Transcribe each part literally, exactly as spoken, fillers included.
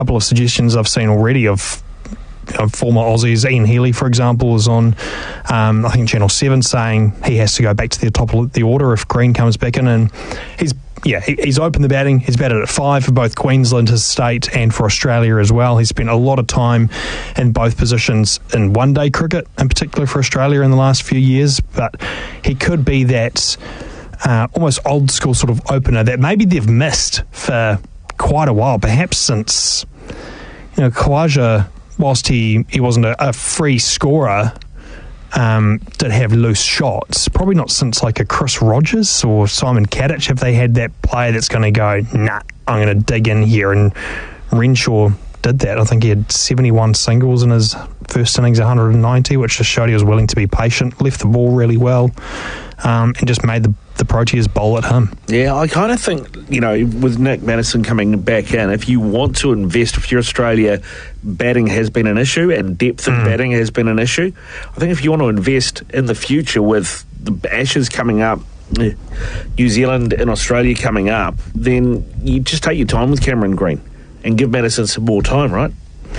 couple of suggestions I've seen already of, of former Aussies. Ian Healy, for example, is on, um, I think, Channel seven, saying he has to go back to the top of the order if Green comes back in. And he's Yeah, he, he's opened the batting. He's batted at five for both Queensland, his state, and for Australia as well. He's spent a lot of time in both positions in one-day cricket, in particular for Australia in the last few years. But he could be that uh, almost old-school sort of opener that maybe they've missed for quite a while, perhaps since, you know, Khawaja, whilst he, he wasn't a, a free scorer, Um, did have loose shots. Probably not since like a Chris Rogers or Simon Kadich have they had that player that's going to go, nah, I'm going to dig in here. And Renshaw did that. I think he had seventy-one singles in his first innings, one hundred ninety, which just showed he was willing to be patient, left the ball really well, um, and just made the, the Proteas bowl at him. Yeah, I kind of think, you know, with Nick Maddison coming back in, if you want to invest, if you're Australia, batting has been an issue and depth of mm. batting has been an issue. I think if you want to invest in the future with the Ashes coming up, New Zealand and Australia coming up, then you just take your time with Cameron Green and give Maddison some more time, right?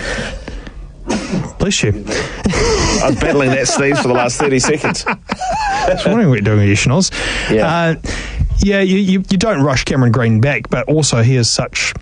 Bless you. I was battling that sneeze for the last thirty seconds. I was wondering what you're doing with your schnoz. Yeah, uh, yeah you, you, you don't rush Cameron Green back, but also he is such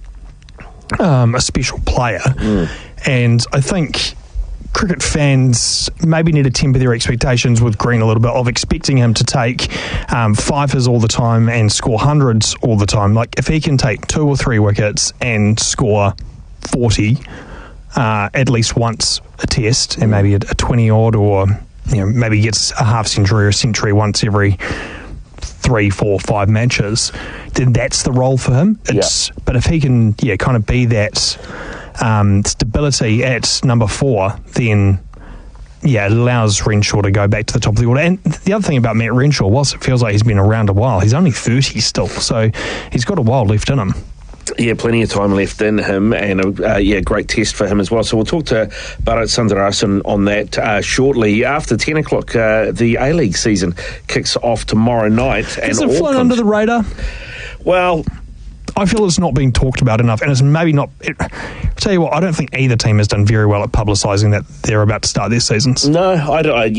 um, a special player. Mm. And I think cricket fans maybe need to temper their expectations with Green a little bit of expecting him to take um, fifers all the time and score hundreds all the time. Like, if he can take two or three wickets and score forty uh, at least once a test, and maybe a, a twenty-odd, or you know, maybe gets a half century or a century once every three, four, five matches, then that's the role for him. It's, yeah. But if he can, yeah, kind of be that um, stability at number four, then yeah, it allows Renshaw to go back to the top of the order. And the other thing about Matt Renshaw, whilst it feels like he's been around a while, he's only thirty still, so he's got a while left in him. Yeah, plenty of time left in him, and uh, yeah, great test for him as well. So we'll talk to Bharat Sundarasan on that uh, shortly. After ten o'clock, uh, the A-League season kicks off tomorrow night. Has it flown under the radar? Well, I feel it's not being talked about enough, and it's maybe not. It, I'll tell you what, I don't think either team has done very well at publicising that they're about to start their seasons. No, I don't.